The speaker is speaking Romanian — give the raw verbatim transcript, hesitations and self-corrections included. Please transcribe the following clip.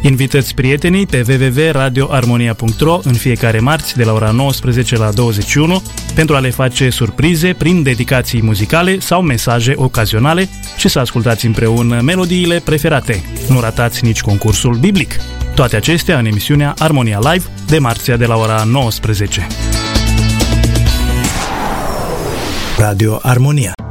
Invitați prietenii pe w w w punct radio armonia punct r o în fiecare marți de la ora nouăsprezece la douăzeci și unu pentru a le face surprize prin dedicații muzicale sau mesaje ocazionale și să ascultați împreună melodiile preferate. Nu ratați nici concursul biblic. Toate acestea în emisiunea Armonia Live de marțea de la ora nouăsprezece. Radio Armonia.